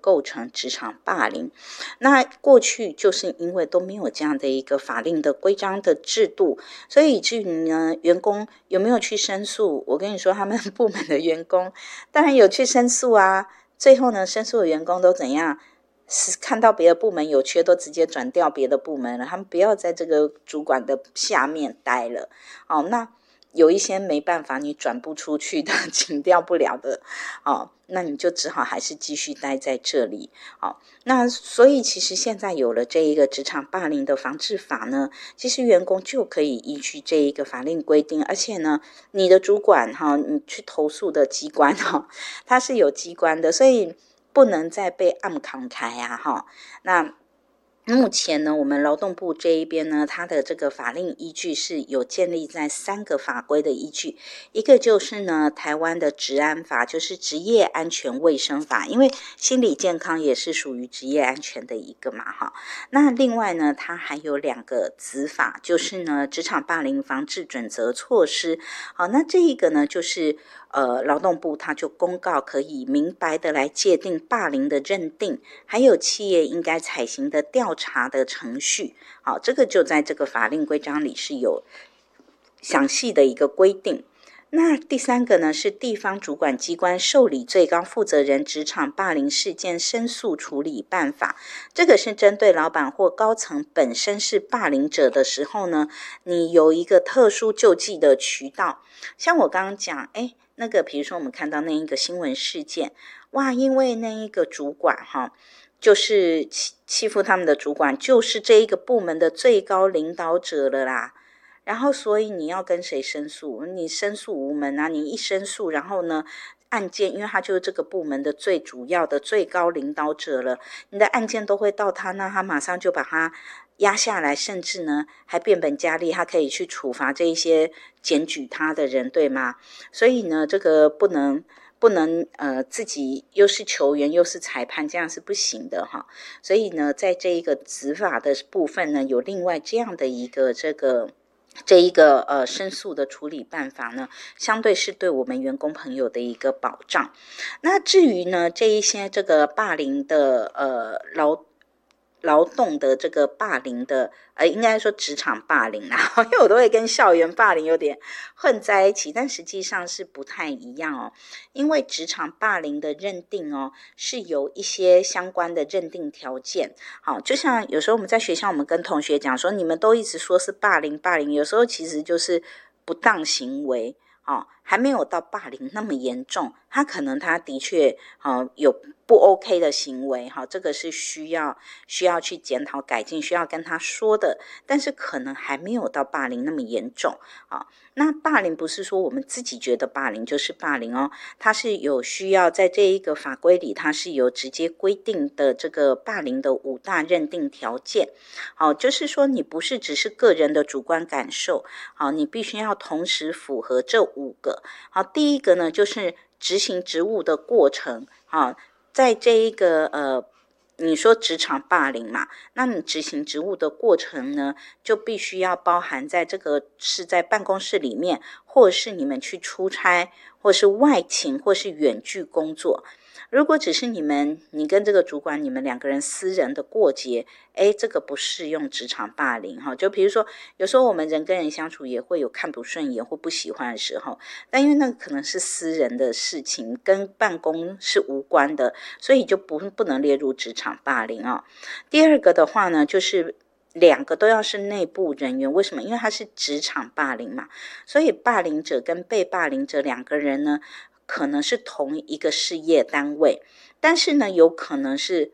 构成职场霸凌。那过去就是因为都没有这样的一个法令的规章的制度，所以至于呢，员工有没有去申诉，我跟你说他们部门的员工当然有去申诉啊，最后呢，申诉的员工都怎样，是看到别的部门有缺都直接转调别的部门了，他们不要在这个主管的下面待了。那有一些没办法你转不出去的请调不了的，那你就只好还是继续待在这里。那所以其实现在有了这一个职场霸凌的防治法呢，其实员工就可以依据这一个法令规定，而且呢你的主管你去投诉的机关它是有机关的，所以不能再被暗扛开啊。那目前呢，我们劳动部这一边呢，它的这个法令依据是有建立在3个法规的依据，一个就是呢，台湾的职安法，就是职业安全卫生法，因为心理健康也是属于职业安全的一个嘛那另外呢，它还有2个子法，就是呢，职场霸凌防治准则措施。那这一个呢，就是劳动部它就公告可以明白的来界定霸凌的认定，还有企业应该采行的调查的程序。这个就在这个法令规章里是有详细的一个规定。那第3个呢，是地方主管机关受理最高负责人职场霸凌事件申诉处理办法，这个是针对老板或高层本身是霸凌者的时候呢，你有一个特殊救济的渠道。像我刚刚讲那个比如说我们看到那一个新闻事件，哇，因为那一个主管就是欺负他们的主管就是这一个部门的最高领导者了啦，然后所以你要跟谁申诉？你申诉无门啊，你一申诉，然后呢案件因为他就是这个部门的最主要的最高领导者了，你的案件都会到他，那他马上就把他压下来，甚至呢还变本加厉，他可以去处罚这一些检举他的人，对吗？所以呢这个不能自己又是球员又是裁判，这样是不行的所以呢在这一个执法的部分呢，有另外这样的一个这一个申诉的处理办法呢，相对是对我们员工朋友的一个保障。那至于呢这一些这个霸凌的劳动的这个霸凌的应该说职场霸凌啦，因为我都会跟校园霸凌有点混在一起，但实际上是不太一样因为职场霸凌的认定是有一些相关的认定条件。就像有时候我们在学校，我们跟同学讲说，你们都一直说是霸凌，有时候其实就是不当行为还没有到霸凌那么严重，他可能他的确有不 OK 的行为这个是需要去检讨改进，需要跟他说的，但是可能还没有到霸凌那么严重那霸凌不是说我们自己觉得霸凌就是霸凌它是有需要在这一个法规里，它是有直接规定的这个霸凌的5大认定条件就是说你不是只是个人的主观感受你必须要同时符合这5个第一个呢，就是执行职务的过程在这一个你说职场霸凌嘛，那你执行职务的过程呢，就必须要包含在这个是在办公室里面，或者是你们去出差，或是外勤，或是远距工作。如果只是你跟这个主管你们2个人私人的过节，这个不适用职场霸凌就比如说有时候我们人跟人相处也会有看不顺眼或不喜欢的时候，但因为那个可能是私人的事情，跟办公是无关的，所以就不能列入职场霸凌第2个的话呢，就是2个都要是内部人员。为什么？因为它是职场霸凌嘛，所以霸凌者跟被霸凌者2个人呢，可能是同一个事业单位，但是呢有可能是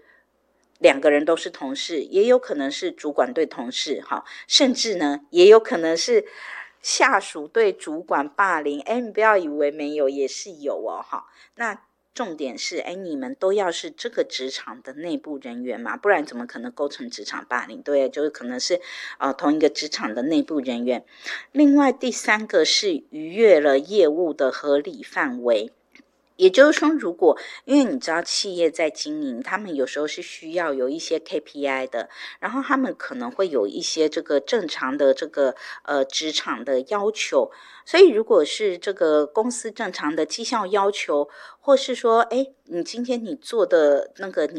2个人都是同事，也有可能是主管对同事甚至呢也有可能是下属对主管霸凌你不要以为没有，也是有那重点是你们都要是这个职场的内部人员嘛，不然怎么可能构成职场霸凌？对，就是可能是同一个职场的内部人员。另外第3个是逾越了业务的合理范围，也就是说如果因为你知道企业在经营，他们有时候是需要有一些 KPI 的，然后他们可能会有一些这个正常的这个职场的要求，所以如果是这个公司正常的绩效要求，或是说你今天你做的那个